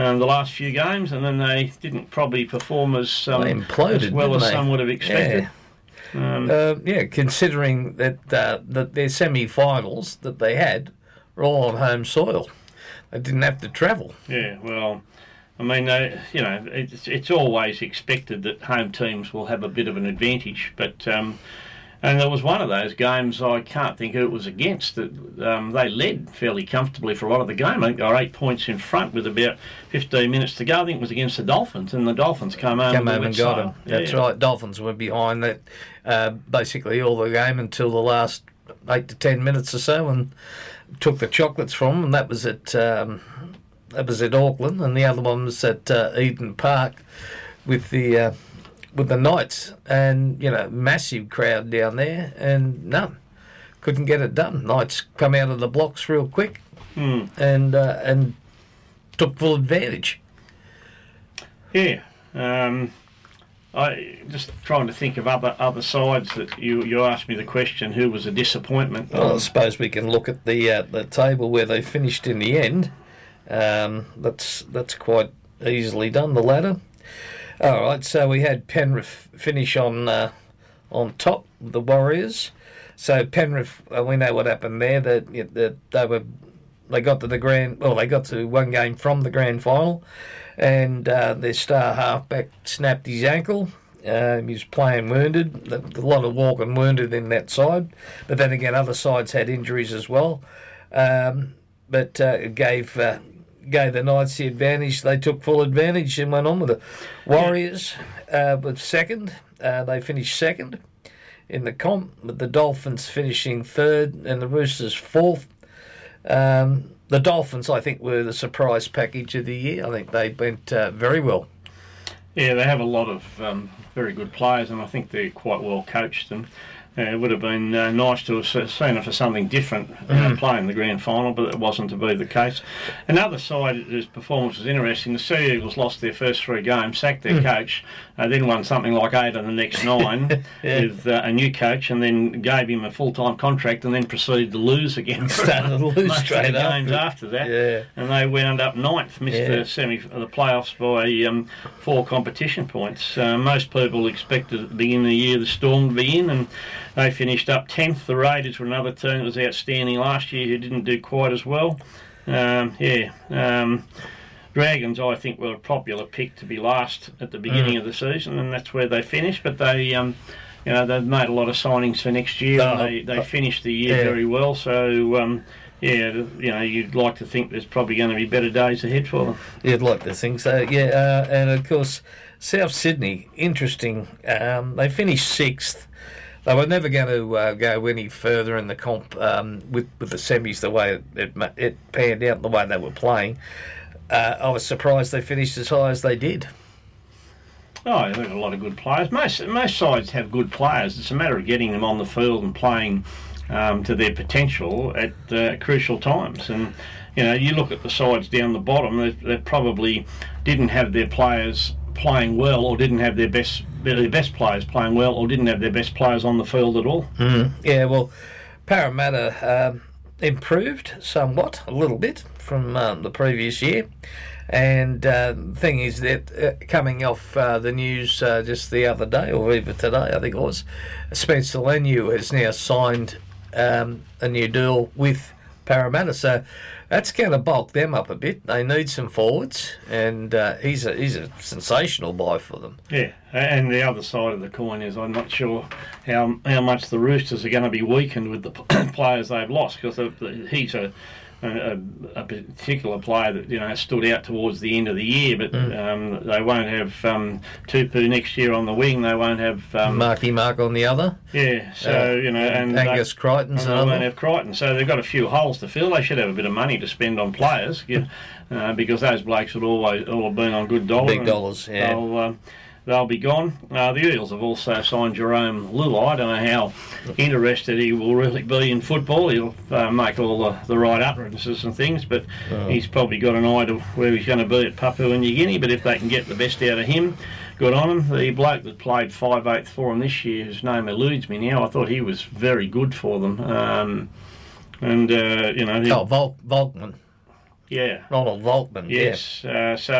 the last few games, and then they didn't probably perform as they imploded, as well as didn't they? some would have expected. Considering that their semi-finals that they had were all on home soil, they didn't have to travel. Yeah, well, I mean, it's always expected that home teams will have a bit of an advantage, but and there was one of those games, I can't think who it was against, that they led fairly comfortably for a lot of the game. I think they were 8 points in front with about 15 minutes to go. I think it was against the Dolphins, and the Dolphins came home and got them. That's right. Dolphins were behind that basically all the game until the last 8 to 10 minutes or so, and took the chocolates from them. And that was at Auckland, and the other one was at Eden Park with the Knights, and massive crowd down there, and none couldn't get it done. Knights come out of the blocks real quick, and took full advantage. Yeah, I just trying to think of other sides that you asked me the question, who was a disappointment. Well, I suppose we can look at the table where they finished in the end. That's quite easily done. The ladder. All right, so we had Penrith finish on top, the Warriors. So Penrith, we know what happened there. That they got to they got to one game from the grand final, and their star halfback snapped his ankle. He was playing wounded. A lot of walking wounded in that side, but then again, other sides had injuries as well. But it gave the Knights the advantage. They took full advantage and went on with it. Warriors were second. They finished second in the comp, with the Dolphins finishing third and the Roosters fourth. The Dolphins, I think, were the surprise package of the year. I think they went very well. Yeah, they have a lot of very good players, and I think they're quite well coached. And it would have been nice to have seen it for something different, playing the grand final, but it wasn't to be the case. Another side whose performance was interesting, the Sea Eagles lost their first 3 games, sacked their coach, then won something like 8 of the next 9 with a new coach, and then gave him a full-time contract, and then proceeded to lose again. Started to lose straight games after that, and they wound up 9th, missed the playoffs by 4 competition points. Most people expected at the beginning of the year the Storm to be in, and they finished up 10th. The Raiders were another team that was outstanding last year who didn't do quite as well. Dragons, I think, were a popular pick to be last at the beginning of the season, and that's where they finished. But they, they've made a lot of signings for next year, and they finished the year very well. So, you'd like to think there's probably going to be better days ahead for them. You'd like to think so, yeah. And of course, South Sydney, interesting. They finished 6th. They were never going to go any further in the comp with the semis, the way it panned out, the way they were playing. I was surprised they finished as high as they did. Oh, they've got a lot of good players. Most sides have good players. It's a matter of getting them on the field and playing to their potential at crucial times. And you look at the sides down the bottom; they probably didn't have their players playing well, or didn't have their best players playing well, or didn't have their best players on the field at all. Yeah, well, Parramatta improved somewhat, a little bit from the previous year. And the thing is that coming off the news just the other day, or even today, I think it was, Spencer Leniu has now signed a new deal with Parramatta. So that's going to bulk them up a bit. They need some forwards, and he's a sensational buy for them. Yeah, and the other side of the coin is I'm not sure how much the Roosters are going to be weakened with the players they've lost, because he's a particular player that stood out towards the end of the year, but they won't have Tupu next year on the wing. They won't have Marky Mark on the other. Yeah, so and Angus Crichton's and they won't have Crichton. So they've got a few holes to fill. They should have a bit of money to spend on players, because those blokes would all have been on good dollars. Big dollars, yeah. They'll be gone. The Eels have also signed Jerome Lula. I don't know how interested he will really be in football. He'll make all the right utterances and things, but he's probably got an eye to where he's going to be at Papua New Guinea. But if they can get the best out of him, good on him. The bloke that played 5/8 for him this year, whose name eludes me now, I thought he was very good for them. Volkman. Yeah. Ronald Volkman. Yes. So